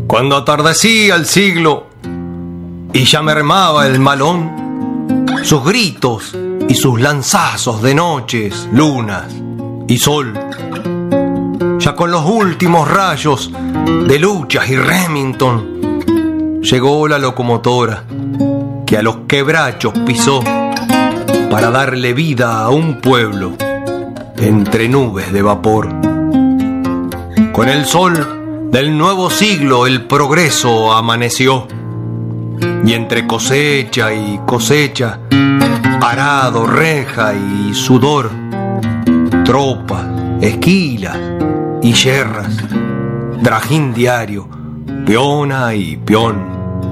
Cuando atardecía el siglo y ya mermaba el malón, sus gritos y sus lanzazos de noches, lunas y sol, ya con los últimos rayos de Luchas y Remington, llegó la locomotora que a los quebrachos pisó para darle vida a un pueblo entre nubes de vapor. Con el sol del nuevo siglo el progreso amaneció, y entre cosecha y cosecha, arado, reja y sudor, tropas, esquilas y yerras, trajín diario, peona y peón.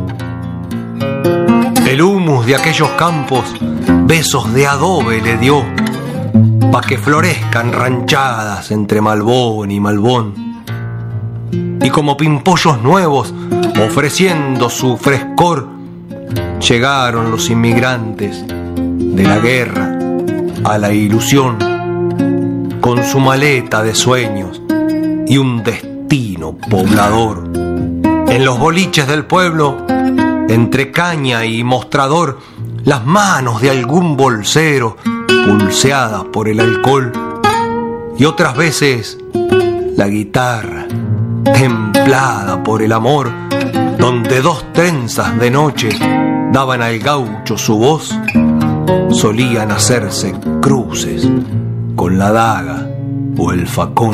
El humus de aquellos campos besos de adobe le dio, pa' que florezcan ranchadas entre malbón y malbón. Y como pimpollos nuevos, ofreciendo su frescor, llegaron los inmigrantes de la guerra a la ilusión, con su maleta de sueños y un destino poblador. En los boliches del pueblo, entre caña y mostrador, las manos de algún bolsero pulseadas por el alcohol, y otras veces la guitarra templada por el amor, donde dos trenzas de noche daban al gaucho su voz, solían hacerse cruces con la daga o el facón.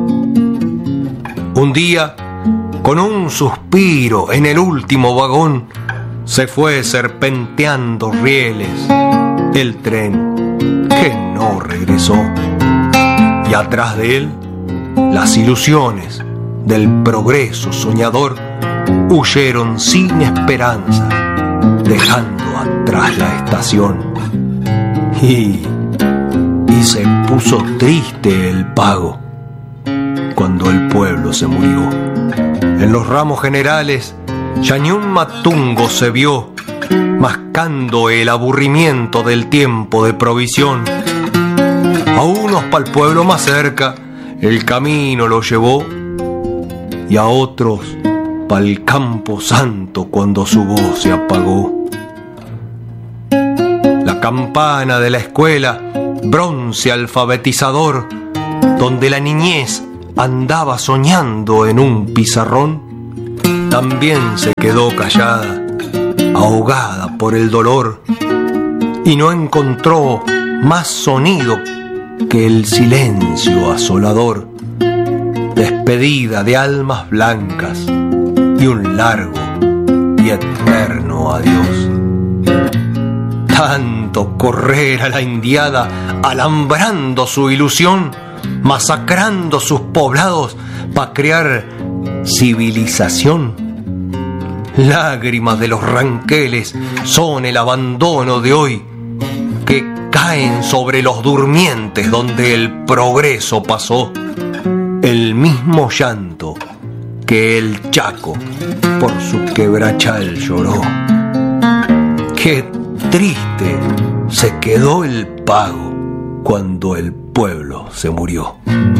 Un día, con un suspiro en el último vagón, se fue serpenteando rieles el tren que no regresó, y atrás de él las ilusiones del progreso soñador huyeron sin esperanza, dejando atrás la estación. Y se puso triste el pago cuando el pueblo se murió. En los ramos generales ya ni un matungo se vio, mascando el aburrimiento del tiempo de provisión. A unos pa'l pueblo más cerca el camino lo llevó, y a otros pa'l campo santo cuando su voz se apagó. La campana de la escuela, bronce alfabetizador, donde la niñez andaba soñando en un pizarrón, también se quedó callada, ahogada por el dolor, y no encontró más sonido que el silencio asolador, despedida de almas blancas y un largo y eterno adiós. Tanto correr a la indiada, alambrando su ilusión, masacrando sus poblados para crear civilización. Lágrimas de los ranqueles son el abandono de hoy, que caen sobre los durmientes donde el progreso pasó. El mismo llanto que el Chaco por su quebrachal lloró. Qué triste se quedó el pago cuando el pueblo se murió.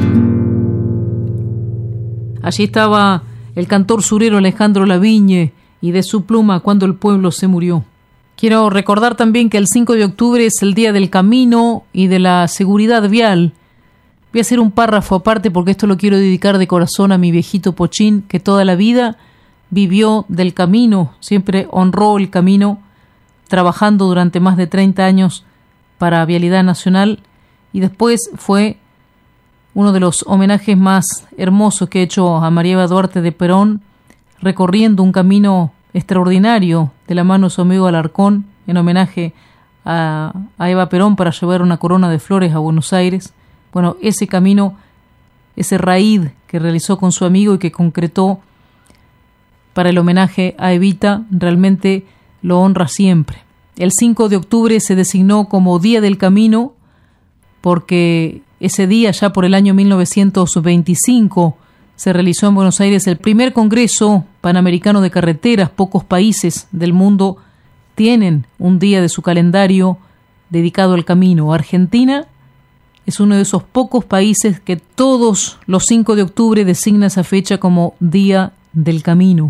Allí estaba el cantor surero Alejandro Lavigne, y de su pluma Cuando el pueblo se murió. Quiero recordar también que el 5 de octubre es el Día del Camino y de la Seguridad Vial. Voy a hacer un párrafo aparte porque esto lo quiero dedicar de corazón a mi viejito Pochín, que toda la vida vivió del camino, siempre honró el camino, trabajando durante más de 30 años para Vialidad Nacional, y después fue uno de los homenajes más hermosos que he hecho a María Eva Duarte de Perón, recorriendo un camino extraordinario de la mano de su amigo Alarcón, en homenaje a Eva Perón, para llevar una corona de flores a Buenos Aires. Bueno, ese camino, ese raíz que realizó con su amigo y que concretó para el homenaje a Evita, realmente lo honra siempre. El 5 de octubre se designó como Día del Camino porque ese día, ya por el año 1925, se realizó en Buenos Aires el primer Congreso Panamericano de Carreteras. Pocos países del mundo tienen un día de su calendario dedicado al camino. Argentina es uno de esos pocos países que todos los 5 de octubre designa esa fecha como Día del camino.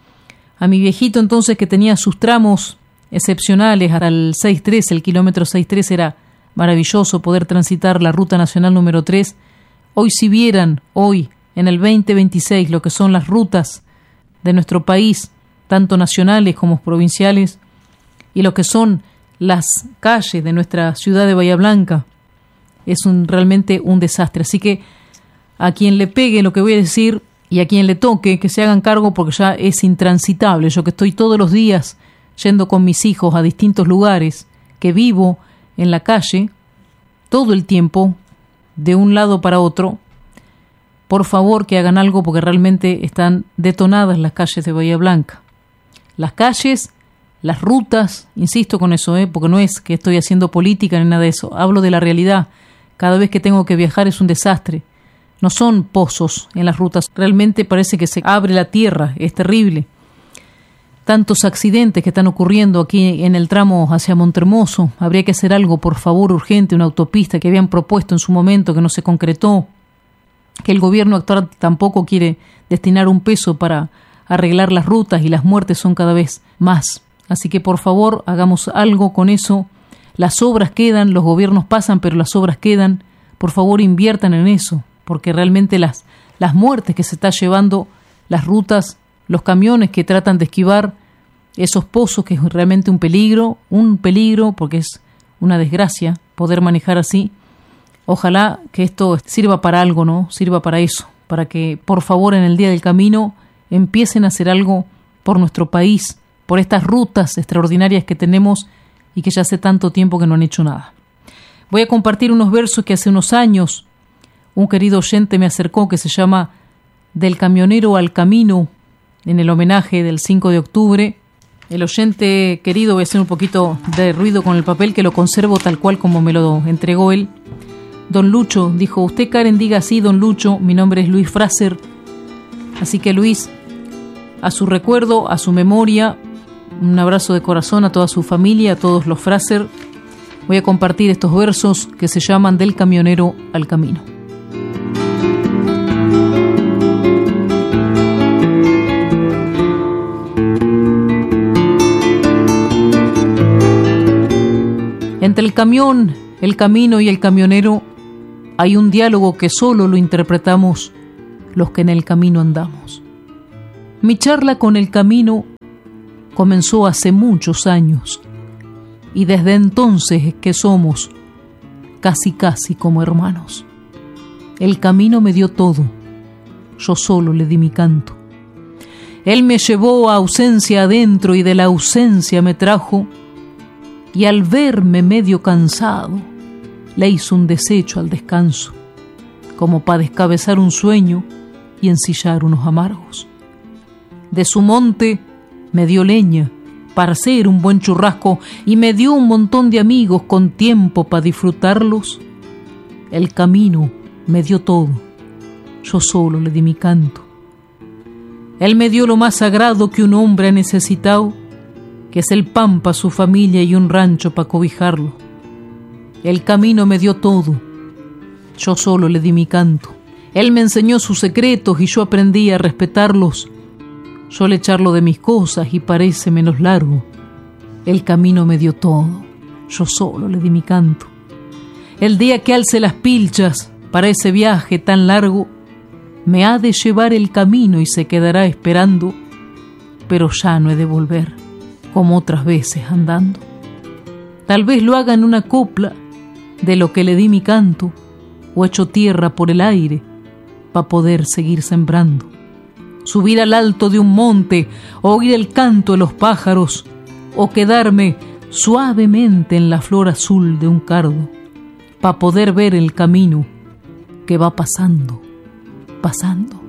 A mi viejito entonces, que tenía sus tramos excepcionales, hasta el 6.3, el kilómetro 6.3, era maravilloso poder transitar la ruta nacional número 3. Hoy, si vieran, hoy, en el 2026, lo que son las rutas de nuestro país, tanto nacionales como provinciales, y lo que son las calles de nuestra ciudad de Bahía Blanca, es realmente un desastre. Así que a quien le pegue lo que voy a decir y a quien le toque, que se hagan cargo, porque ya es intransitable. Yo, que estoy todos los días yendo con mis hijos a distintos lugares, que vivo en la calle todo el tiempo, de un lado para otro, por favor que hagan algo, porque realmente están detonadas las calles de Bahía Blanca. Las calles, las rutas, insisto con eso, porque no es que estoy haciendo política ni nada de eso, hablo de la realidad. Cada vez que tengo que viajar es un desastre. No son pozos en las rutas, realmente parece que se abre la tierra, es terrible. Tantos accidentes que están ocurriendo aquí en el tramo hacia Montehermoso. Habría que hacer algo, por favor, urgente, una autopista que habían propuesto en su momento, que no se concretó, que el gobierno actual tampoco quiere destinar un peso para arreglar las rutas, y las muertes son cada vez más. Así que, por favor, hagamos algo con eso. Las obras quedan, los gobiernos pasan, pero las obras quedan. Por favor, inviertan en eso, porque realmente las muertes que se está llevando las rutas, los camiones que tratan de esquivar esos pozos, que es realmente un peligro, porque es una desgracia poder manejar así. Ojalá que esto sirva para algo, ¿no? Sirva para eso, para que, por favor, en el Día del Camino empiecen a hacer algo por nuestro país, por estas rutas extraordinarias que tenemos y que ya hace tanto tiempo que no han hecho nada. Voy a compartir unos versos que hace unos años un querido oyente me acercó, que se llama Del camionero al camino, en el homenaje del 5 de octubre. El oyente querido, voy a hacer un poquito de ruido con el papel, que lo conservo tal cual como me lo entregó él. Don Lucho dijo: usted, Karen, diga así, don Lucho, mi nombre es Luis Fraser. Así que, Luis, a su recuerdo, a su memoria, un abrazo de corazón a toda su familia, a todos los Fraser. Voy a compartir estos versos que se llaman Del camionero al camino. Entre el camión, el camino y el camionero hay un diálogo que solo lo interpretamos los que en el camino andamos. Mi charla con el camino comenzó hace muchos años, y desde entonces es que somos casi como hermanos. El camino me dio todo, yo solo le di mi canto. Él me llevó a ausencia adentro y de la ausencia me trajo, y al verme medio cansado le hizo un desecho al descanso, como para descabezar un sueño y ensillar unos amargos. De su monte me dio leña para hacer un buen churrasco, y me dio un montón de amigos con tiempo para disfrutarlos. El camino me dio todo, yo solo le di mi canto. Él me dio lo más sagrado que un hombre ha necesitado, que es el pan para su familia y un rancho para cobijarlo. El camino me dio todo, yo solo le di mi canto. Él me enseñó sus secretos y yo aprendí a respetarlos. Yo le charlo de mis cosas y parece menos largo. El camino me dio todo, yo solo le di mi canto. El día que alce las pilchas para ese viaje tan largo, me ha de llevar el camino y se quedará esperando, pero ya no he de volver, como otras veces andando. Tal vez lo haga en una copla de lo que le di mi canto, o echo tierra por el aire pa' poder seguir sembrando. Subir al alto de un monte, oír el canto de los pájaros, o quedarme suavemente en la flor azul de un cardo, pa' poder ver el camino que va pasando, pasando.